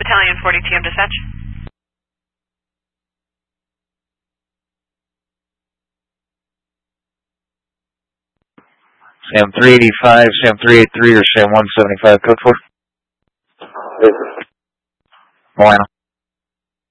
Battalion 40 TM dispatch. Sam 385, Sam 383, or Sam 175, code 4. Milano.